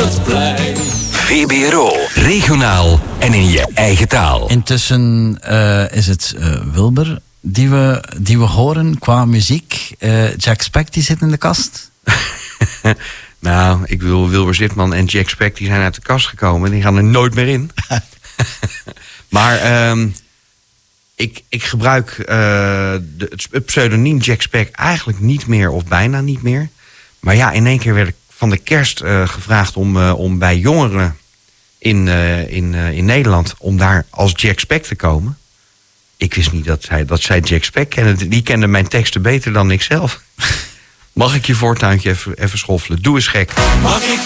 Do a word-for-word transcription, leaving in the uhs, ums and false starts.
het plein. V B R O, regionaal en in je eigen taal. Intussen uh, is het uh, Wilber die we, die we horen qua muziek. Uh, Jack Speck die zit in de kast. Nou, ik wil Wilbur Zitman en Jack Speck die zijn uit de kast gekomen. Die gaan er nooit meer in. Maar um, ik, ik gebruik uh, de, het pseudoniem Jack Speck eigenlijk niet meer of bijna niet meer. Maar ja, in één keer werd ik van de kerst uh, gevraagd om, uh, om bij jongeren in, uh, in, uh, in Nederland om daar als Jack Speck te komen. Ik wist niet dat zij, dat zij Jack Speck kenden. Die kenden mijn teksten beter dan ik zelf. Mag ik je voortuintje even, even schoffelen? Doe eens gek. Mag ik